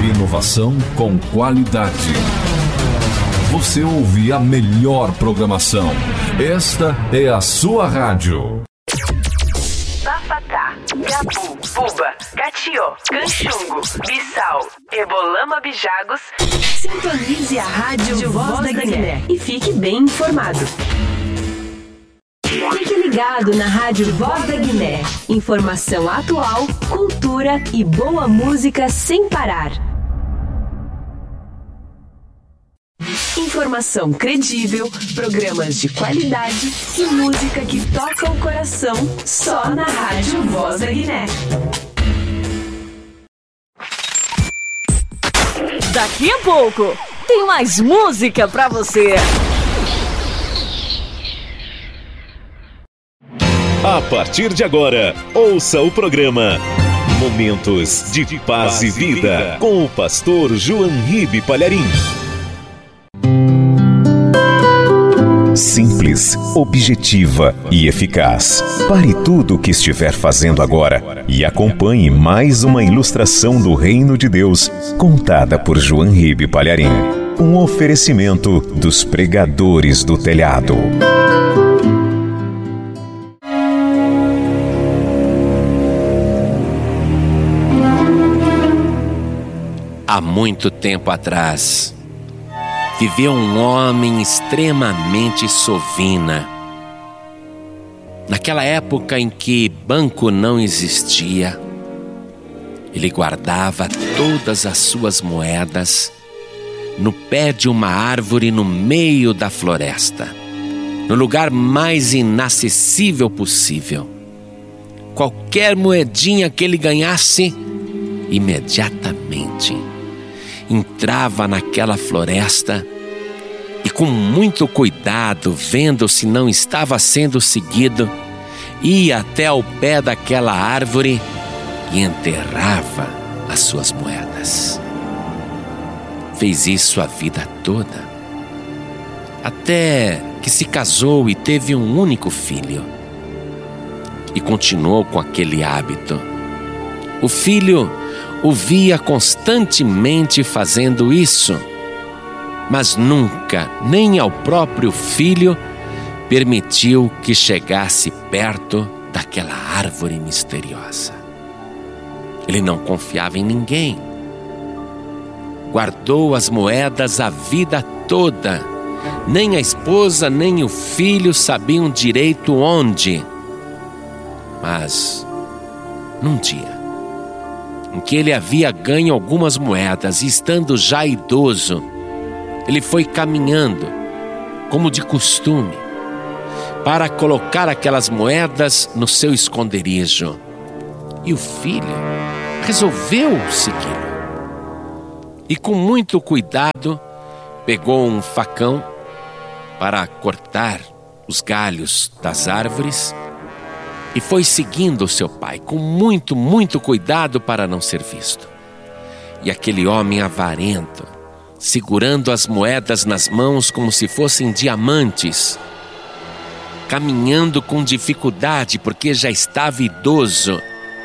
Inovação com qualidade. Você ouve a melhor programação. Esta é a sua rádio. Bafatá, Gabu, Buba, Catió, Canchungo, Bissau, Ebolama, Bijagos. Sintonize a Rádio Voz da Guiné e fique bem informado. Fique ligado na Rádio Voz da Guiné. Informação atual, cultura e boa música sem parar. Informação credível, programas de qualidade e música que toca o coração só na Rádio Voz da Guiné. Daqui a pouco tem mais música pra você. A partir de agora, ouça o programa Momentos de Paz e Vida com o pastor João Ribe Palharim. Simples, objetiva e eficaz. Pare tudo o que estiver fazendo agora e acompanhe mais uma ilustração do Reino de Deus, contada por João Ribe Palharim. Um oferecimento dos pregadores do telhado. Há muito tempo atrás, viveu um homem extremamente sovina. Naquela época em que banco não existia, ele guardava todas as suas moedas no pé de uma árvore no meio da floresta, no lugar mais inacessível possível. Qualquer moedinha que ele ganhasse, imediatamente entrava naquela floresta e, com muito cuidado, vendo se não estava sendo seguido, ia até ao pé daquela árvore e enterrava as suas moedas. Fez isso a vida toda, até que se casou e teve um único filho, e continuou com aquele hábito. O filho o via constantemente fazendo isso, mas nunca, nem ao próprio filho, permitiu que chegasse perto daquela árvore misteriosa. Ele não confiava em ninguém. Guardou as moedas a vida toda. Nem a esposa, nem o filho sabiam direito onde. Mas, num dia em que ele havia ganho algumas moedas e, estando já idoso, ele foi caminhando, como de costume, para colocar aquelas moedas no seu esconderijo. E o filho resolveu segui-lo. E, com muito cuidado, pegou um facão para cortar os galhos das árvores e foi seguindo o seu pai, com muito cuidado para não ser visto. E aquele homem avarento, segurando as moedas nas mãos como se fossem diamantes, caminhando com dificuldade porque já estava idoso,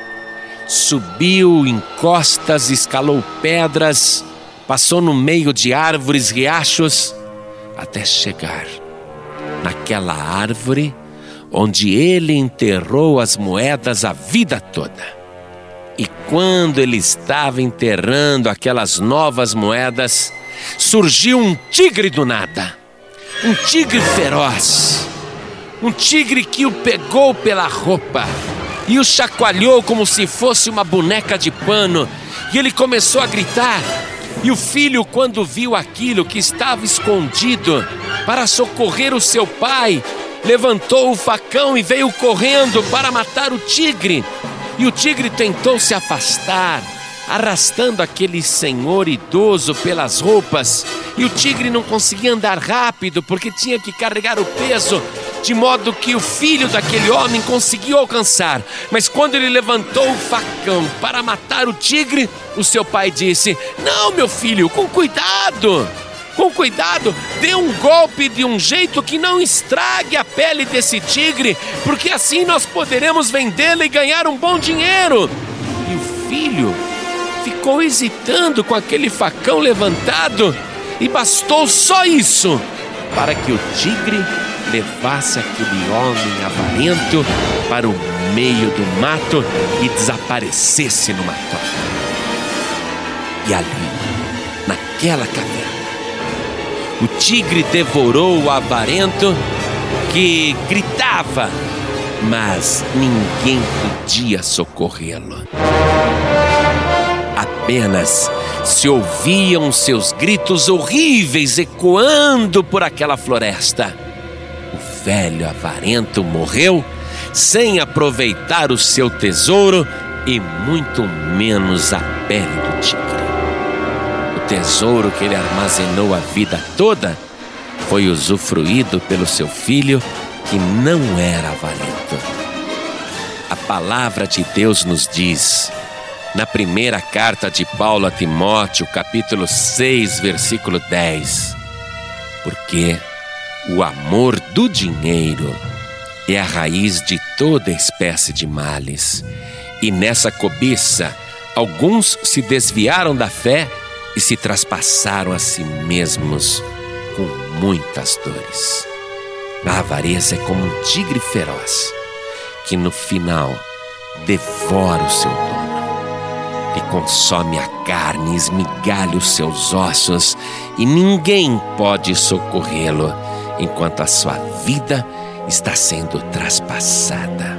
subiu encostas, escalou pedras, passou no meio de árvores, riachos, até chegar naquela árvore onde ele enterrou as moedas a vida toda. E quando ele estava enterrando aquelas novas moedas, surgiu um tigre do nada. Um tigre feroz. Um tigre que o pegou pela roupa e o chacoalhou como se fosse uma boneca de pano. E ele começou a gritar. E o filho, quando viu aquilo, que estava escondido para socorrer o seu pai, levantou o facão e veio correndo para matar o tigre. E o tigre tentou se afastar, arrastando aquele senhor idoso pelas roupas. E o tigre não conseguia andar rápido porque tinha que carregar o peso, de modo que o filho daquele homem conseguiu alcançar. Mas quando ele levantou o facão para matar o tigre, o seu pai disse: "Não, meu filho, com cuidado! Com cuidado, dê um golpe de um jeito que não estrague a pele desse tigre, porque assim nós poderemos vendê-la e ganhar um bom dinheiro." E o filho ficou hesitando com aquele facão levantado, e bastou só isso para que o tigre levasse aquele homem avarento para o meio do mato e desaparecesse numa toca. E ali, naquela caverna, o tigre devorou o avarento, que gritava, mas ninguém podia socorrê-lo. Apenas se ouviam seus gritos horríveis ecoando por aquela floresta. O velho avarento morreu sem aproveitar o seu tesouro e muito menos a pele do tigre. O tesouro que ele armazenou a vida toda foi usufruído pelo seu filho, que não era avarento. A palavra de Deus nos diz, na primeira carta de Paulo a Timóteo, capítulo 6, versículo 10, porque o amor do dinheiro é a raiz de toda espécie de males, e nessa cobiça alguns se desviaram da fé e se traspassaram a si mesmos com muitas dores. A avareza é como um tigre feroz, que no final devora o seu dono. Ele consome a carne, esmigalha os seus ossos, e ninguém pode socorrê-lo enquanto a sua vida está sendo traspassada.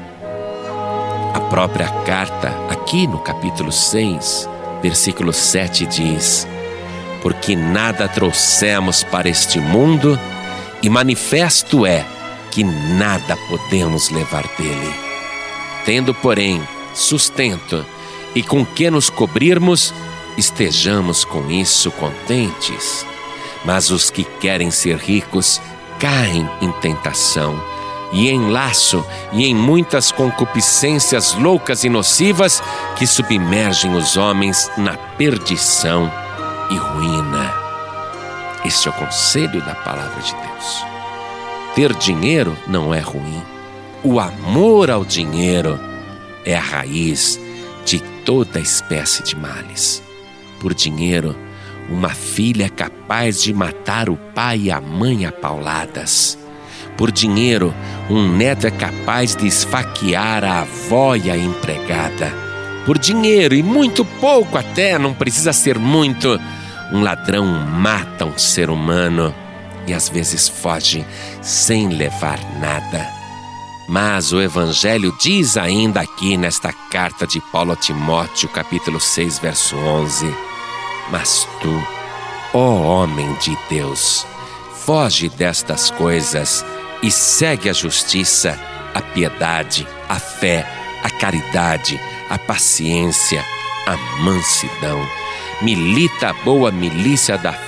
A própria carta, aqui no capítulo 6, versículo 7 diz: porque nada trouxemos para este mundo, e manifesto é que nada podemos levar dele. Tendo, porém, sustento e com que nos cobrirmos, estejamos com isso contentes. Mas os que querem ser ricos caem em tentação, e em laço, e em muitas concupiscências loucas e nocivas, que submergem os homens na perdição e ruína. Este é o conselho da palavra de Deus. Ter dinheiro não é ruim. O amor ao dinheiro é a raiz de toda espécie de males. Por dinheiro, uma filha é capaz de matar o pai e a mãe a pauladas. Por dinheiro, um neto é capaz de esfaquear a avó e a empregada. Por dinheiro, e muito pouco até, não precisa ser muito, um ladrão mata um ser humano e às vezes foge sem levar nada. Mas o Evangelho diz ainda aqui nesta carta de Paulo a Timóteo, capítulo 6, verso 11: mas tu, ó homem de Deus, foge destas coisas e segue a justiça, a piedade, a fé, a caridade, a paciência, a mansidão. Milita a boa milícia da